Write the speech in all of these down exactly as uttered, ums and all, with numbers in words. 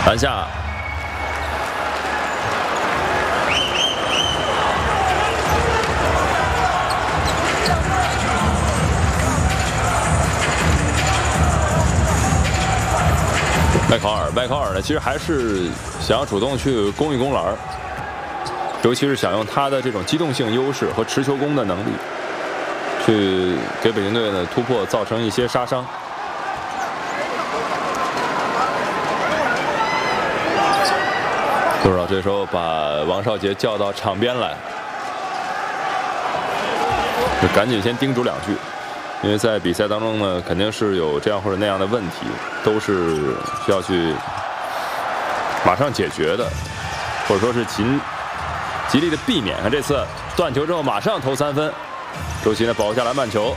篮下。 麦考尔，麦考尔呢，其实还是想要主动去攻一攻篮儿，尤其是想用他的这种机动性优势和持球攻的能力，去给北京队的突破造成一些杀伤。多少这时候把王少杰叫到场边来，就赶紧先叮嘱两句。 因为在比赛当中呢，肯定是有这样或者那样的问题，都是需要去马上解决的，或者说是尽极力的避免。看这次断球之后马上投三分，周琦呢保护下篮板球，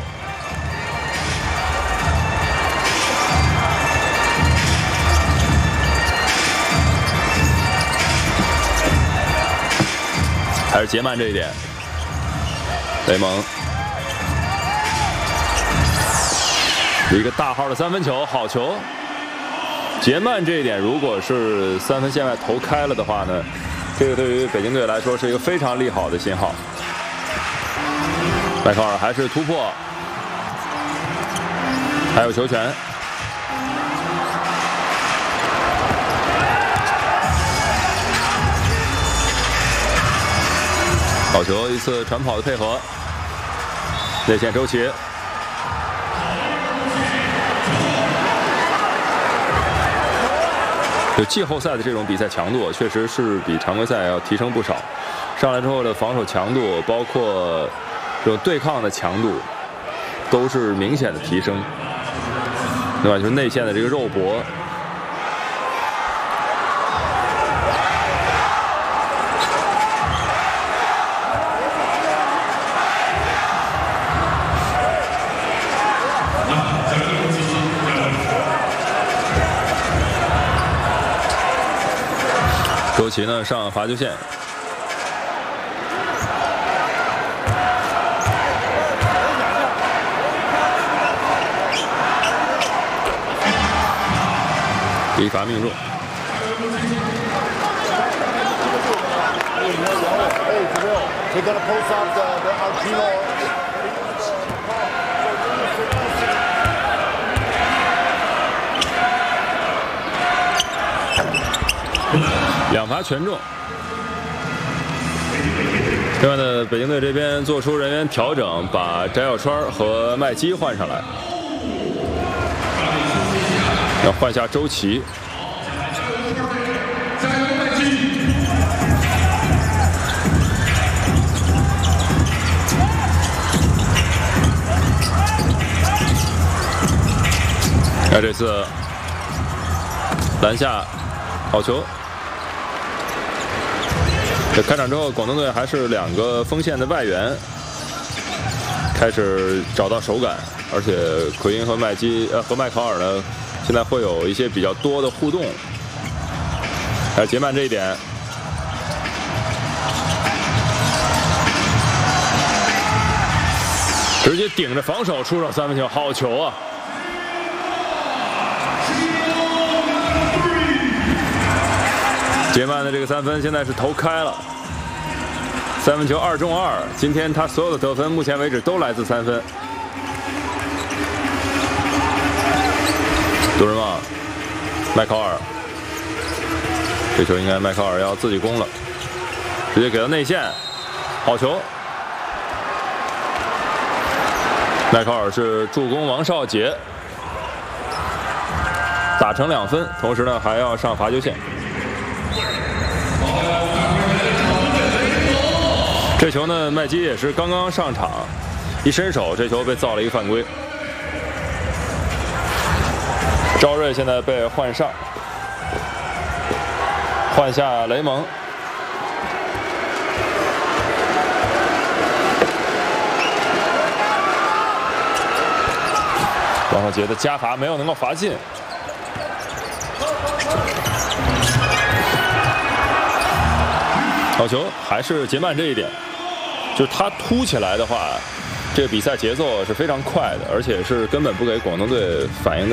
还是杰曼这一点，雷蒙。 一个大号的三分球，好球！杰曼这一点，如果是三分线外投开了的话呢，这个对于北京队来说是一个非常利好的信号。麦考尔还是突破，还有球权。好球！一次传跑的配合，内线周琦。 就季后赛的这种比赛强度，确实是比常规赛要提升不少。上来之后的防守强度，包括这种对抗的强度，都是明显的提升，对吧？就是内线的这个肉搏。周琦呢上罚球线，一罚命中。两罚全中。另外呢，北京队这边做出人员调整，把翟小川和麦基换上来，要换下周琦。那这次篮下好球。 这开场之后，广东队还是两个锋线的外援，开始找到手感，而且奎因和麦基呃和麦考尔呢，现在会有一些比较多的互动。还有杰曼这一点，直接顶着防守出手三分球，好球啊！ 杰曼的这个三分现在是投开了，三分球二中二。今天他所有的得分，目前为止都来自三分。杜润旺，麦考尔，这球应该麦考尔要自己攻了，直接给到内线，好球。麦考尔是助攻王少杰，打成两分，同时呢还要上罚球线。 这球呢，麦基也是刚刚上场，一伸手，这球被造了一个犯规。赵睿现在被换上，换下雷蒙。王少杰的加罚没有能够罚进。 好球，还是杰曼这一点，就是他突起来的话，这个比赛节奏是非常快的，而且是根本不给广东队反应的。